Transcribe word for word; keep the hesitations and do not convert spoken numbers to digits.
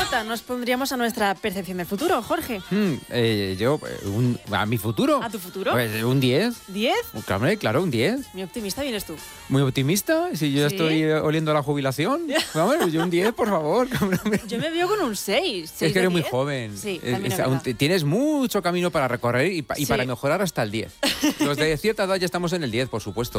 nota nos pondríamos a nuestra percepción del futuro, Jorge? Hmm, eh, yo, eh, un- ¿a mi futuro? ¿A tu futuro? Pues un diez. ¿Diez? Claro, claro, un diez. Muy optimista vienes tú. Muy optimista. Si yo ¿Sí? estoy eh, oliendo la jubilación. Vamos, yo un diez, por favor. Yo me veo con un seis. Es que eres muy joven. Sí, Es- también es es- aún verdad. te- tienes mucho camino para recorrer y, pa- y Sí. para mejorar hasta el diez. Los de cierta edad ya estamos en el diez, por supuesto.